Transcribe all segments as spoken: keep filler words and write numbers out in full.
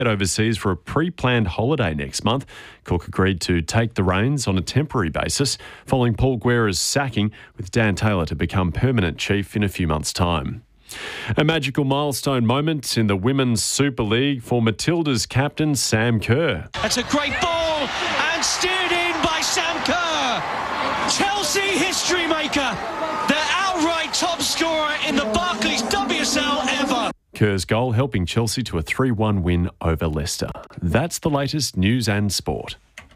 overseas for a pre-planned holiday next month. Cook agreed to take the reins on a temporary basis following Paul Guerra's sacking, with Dan Taylor to become permanent chief in a few months' time. A magical milestone moment in the Women's Super League for Matilda's captain Sam Kerr. That's a great ball and steered in by Sam Kerr. Chelsea history maker, the outright top scorer in the Barclays W S L ever. Kerr's goal helping Chelsea to a three one win over Leicester. That's the latest news and sport.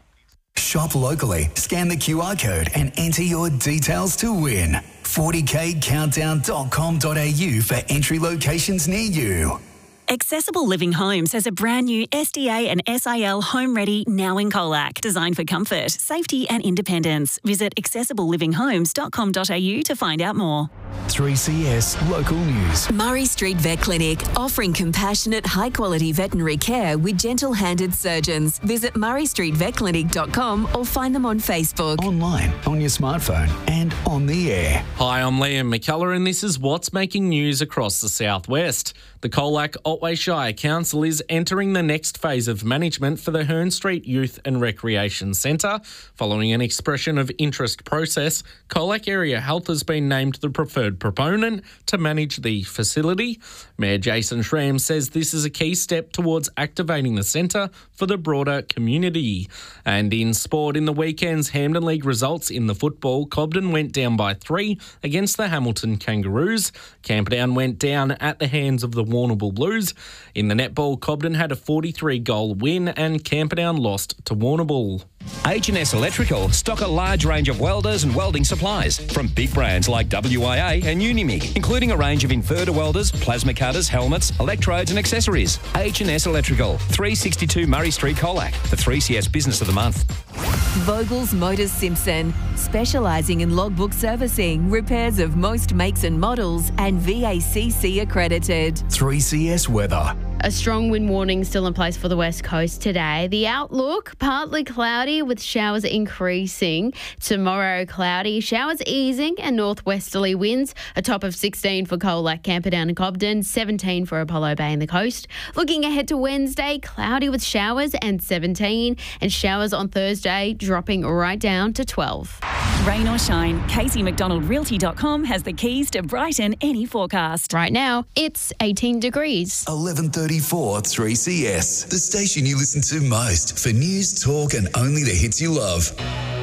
Shop locally, scan the Q R code and enter your details to win. forty k countdown dot com dot a u for entry locations near you. Accessible Living Homes has a brand new S D A and S I L Home Ready now in Colac. Designed for comfort, safety and independence. Visit accessible living homes dot com dot a u to find out more. three C S Local News. Murray Street Vet Clinic, offering compassionate, high-quality veterinary care with gentle-handed surgeons. Visit murray street vet clinic dot com or find them on Facebook. Online, on your smartphone and on the air. Hi, I'm Liam McKellar and this is what's making news across the southwest. The Colac Otway Shire Council is entering the next phase of management for the Hearn Street Youth and Recreation Centre. Following an expression of interest process, Colac Area Health has been named the preferred proponent to manage the facility. Mayor Jason Schramm says this is a key step towards activating the centre for the broader community. And in sport, in the weekend's Hampden League results in the football, Cobden went down by three against the Hamilton Kangaroos. Camperdown went down at the hands of the Warrnambool Blues. In the netball, Cobden had a forty-three goal win and Camperdown lost to Warrnambool. H and S Electrical stock a large range of welders and welding supplies from big brands like W I A and Unimig, including a range of inverter welders, plasma cutters, helmets, electrodes and accessories. H and S Electrical, three sixty-two Murray Street, Colac, the three C S Business of the Month. Vogels Motors Simpson, specialising in logbook servicing, repairs of most makes and models, and V A C C accredited. three C S Weather. A strong wind warning still in place for the west coast today. The outlook, partly cloudy with showers increasing. Tomorrow, cloudy, showers easing and northwesterly winds. A top of sixteen for Colac, Camperdown and Cobden, seventeen for Apollo Bay and the coast. Looking ahead to Wednesday, cloudy with showers and seventeen, and showers on Thursday dropping right down to twelve. Rain or shine, Casey McDonald Realty dot com has the keys to brighten any forecast. Right now, it's eighteen degrees. eleven thirty-four three C S, the station you listen to most for news, talk and only the hits you love.